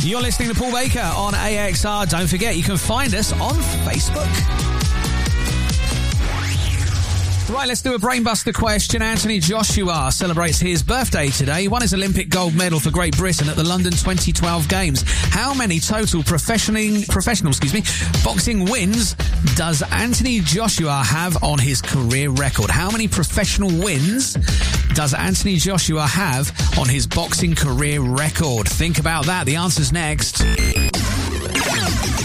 You're listening to Paul Baker on AXR. Don't forget, you can find us on Facebook. Right, let's do a brainbuster question. Anthony Joshua celebrates his birthday today. He won his Olympic gold medal for Great Britain at the London 2012 Games. How many total professional boxing wins does Anthony Joshua have on his career record? How many professional wins does Anthony Joshua have on his boxing career record? Think about that. The answer's next.